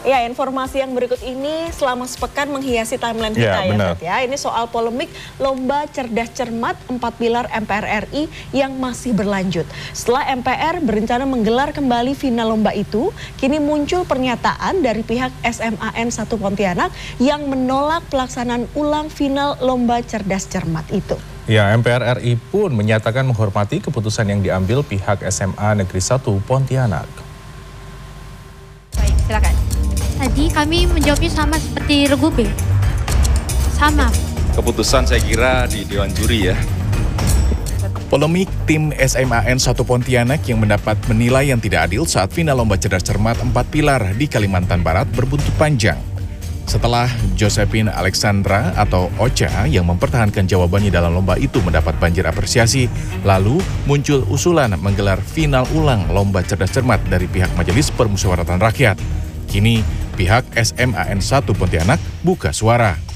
Ya, informasi yang berikut ini selama sepekan menghiasi timeline kita Fat, ya. Ini soal polemik lomba cerdas cermat 4 pilar MPR RI yang masih berlanjut. Setelah MPR berencana menggelar kembali final lomba itu, kini muncul pernyataan dari pihak SMAN 1 Pontianak yang menolak pelaksanaan ulang final lomba cerdas cermat itu. Ya, MPR RI pun menyatakan menghormati keputusan yang diambil pihak SMA Negeri 1 Pontianak. Baik, silakan. Tadi kami menjawabnya sama seperti Regu B. Sama. Keputusan saya kira di Dewan Juri ya. Polemik tim SMAN 1 Pontianak yang mendapat menilai yang tidak adil saat final lomba cerdas cermat 4 pilar di Kalimantan Barat berbuntut panjang. Setelah Josephine Alexandra atau Ocha yang mempertahankan jawabannya dalam lomba itu mendapat banjir apresiasi, lalu muncul usulan menggelar final ulang lomba cerdas cermat dari pihak Majelis Permusyawaratan Rakyat. Kini pihak SMAN 1 Pontianak buka suara.